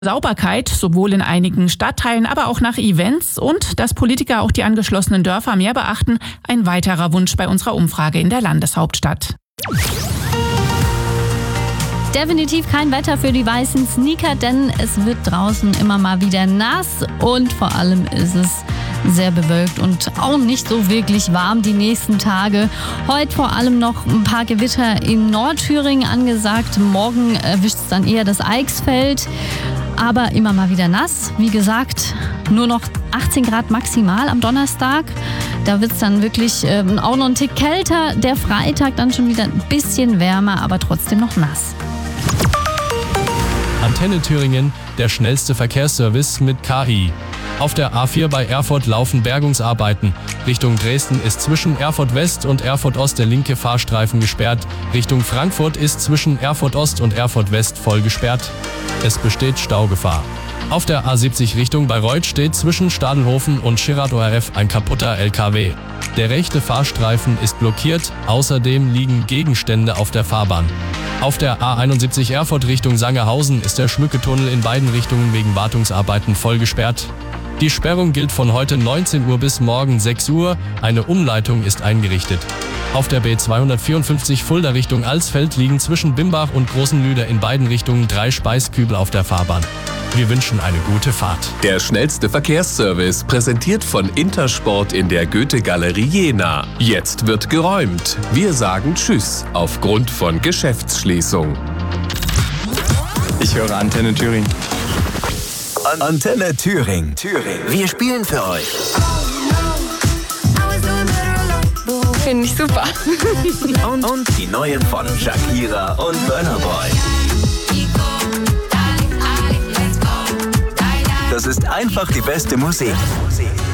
Sauberkeit, sowohl in einigen Stadtteilen, aber auch nach Events und dass Politiker auch die angeschlossenen Dörfer mehr beachten, ein weiterer Wunsch bei unserer Umfrage in der Landeshauptstadt. Definitiv kein Wetter für die weißen Sneaker, denn es wird draußen immer mal wieder nass und vor allem ist es sehr bewölkt und auch nicht so wirklich warm die nächsten Tage. Heute vor allem noch ein paar Gewitter in Nordthüringen angesagt. Morgen erwischt es dann eher das Eichsfeld, aber immer mal wieder nass. Wie gesagt, nur noch 18 Grad maximal am Donnerstag. Da wird es dann wirklich auch noch ein Tick kälter. Der Freitag dann schon wieder ein bisschen wärmer, aber trotzdem noch nass. Antenne Thüringen, der schnellste Verkehrsservice mit KI. Auf der A4 bei Erfurt laufen Bergungsarbeiten. Richtung Dresden ist zwischen Erfurt West und Erfurt Ost der linke Fahrstreifen gesperrt. Richtung Frankfurt ist zwischen Erfurt Ost und Erfurt West voll gesperrt. Es besteht Staugefahr. Auf der A70 Richtung Bayreuth steht zwischen Stadelhofen und Schirrad ORF ein kaputter LKW. Der rechte Fahrstreifen ist blockiert, außerdem liegen Gegenstände auf der Fahrbahn. Auf der A71 Erfurt Richtung Sangerhausen ist der Schmücketunnel in beiden Richtungen wegen Wartungsarbeiten voll gesperrt. Die Sperrung gilt von heute 19 Uhr bis morgen 6 Uhr. Eine Umleitung ist eingerichtet. Auf der B254 Fulda Richtung Alsfeld liegen zwischen Bimbach und Großenlüder in beiden Richtungen 3 Speiskübel auf der Fahrbahn. Wir wünschen eine gute Fahrt. Der schnellste Verkehrsservice, präsentiert von Intersport in der Goethe-Galerie Jena. Jetzt wird geräumt. Wir sagen Tschüss aufgrund von Geschäftsschließung. Ich höre Antenne Thüringen. Antenne Thüringen. Wir spielen für euch. Finde ich super. Und die neuen von Shakira und Burna Boy. Das ist einfach die beste Musik.